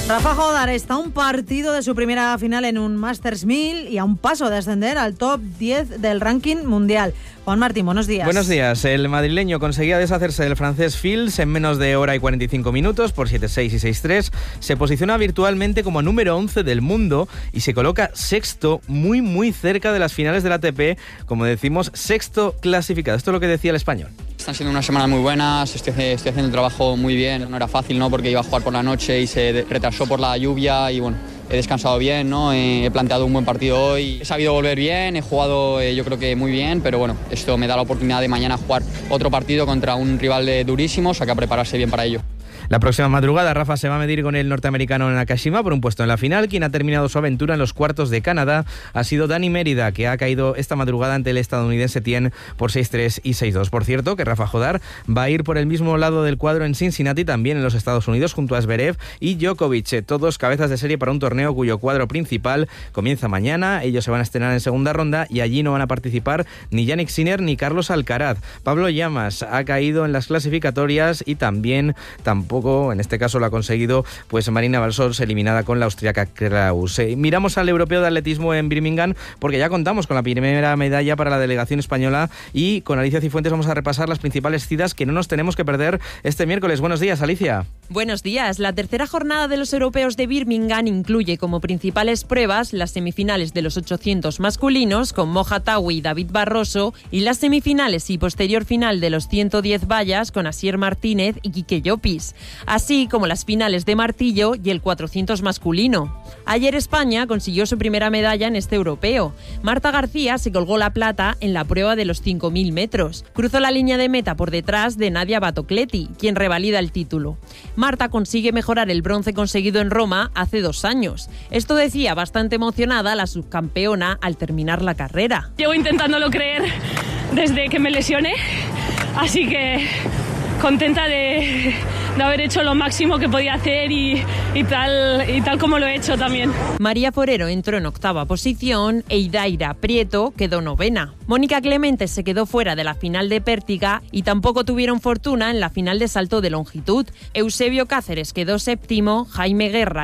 Rafa Jodar está a un partido de su primera final en un Masters 1000 y a un paso de ascender al top 10 del ranking mundial. Juan Martín, buenos días. Buenos días. El madrileño conseguía deshacerse del francés Fields en menos de hora y 45 minutos por 7-6 y 6-3. Se posiciona virtualmente como número 11 del mundo y se coloca sexto, muy cerca de las finales del ATP, como decimos, sexto clasificado. Esto es lo que decía el español. Están siendo unas semanas muy buenas, estoy haciendo el trabajo muy bien. No era fácil, ¿no? Porque iba a jugar por la noche y se retrasó por la lluvia y bueno, he descansado bien, ¿no? He planteado un buen partido hoy, he sabido volver bien, he jugado yo creo que muy bien, pero bueno, esto me da la oportunidad de mañana jugar otro partido contra un rival durísimo, o sea que a prepararse bien para ello. La próxima madrugada Rafa se va a medir con el norteamericano Nakashima por un puesto en la final. Quien ha terminado su aventura en los cuartos de Canadá ha sido Dani Mérida, que ha caído esta madrugada ante el estadounidense Tien por 6-3 y 6-2. Por cierto, que Rafa Jodar va a ir por el mismo lado del cuadro en Cincinnati, también en los Estados Unidos, junto a Zverev y Djokovic, todos cabezas de serie para un torneo cuyo cuadro principal comienza mañana. Ellos se van a estrenar en segunda ronda y allí no van a participar ni Jannik Sinner ni Carlos Alcaraz. Pablo Llamas ha caído en las clasificatorias y tampoco, en este caso lo ha conseguido pues Marina Balsors, eliminada con la austríaca Kraus. Miramos al europeo de atletismo en Birmingham porque ya contamos con la primera medalla para la delegación española y con Alicia Cifuentes vamos a repasar las principales citas que no nos tenemos que perder este miércoles. Buenos días, Alicia. Buenos días. La tercera jornada de los europeos de Birmingham incluye como principales pruebas las semifinales de los 800 masculinos con Moja Tawi y David Barroso y las semifinales y posterior final de los 110 vallas con Asier Martínez y Quique Llopis, así como las finales de martillo y el 400 masculino. Ayer España consiguió su primera medalla en este europeo. Marta García se colgó la plata en la prueba de los 5.000 metros. Cruzó la línea de meta por detrás de Nadia Batocletti, quien revalida el título. Marta consigue mejorar el bronce conseguido en Roma hace 2 años. Esto decía bastante emocionada la subcampeona al terminar la carrera. Llevo intentándolo creer desde que me lesioné, así que contenta de haber hecho lo máximo que podía hacer y tal como lo he hecho también. María Forero entró en 8ª posición e Idaira Prieto quedó 9ª. Mónica Clemente se quedó fuera de la final de pértiga y tampoco tuvieron fortuna en la final de salto de longitud. Eusebio Cáceres quedó 7º, Jaime Guerra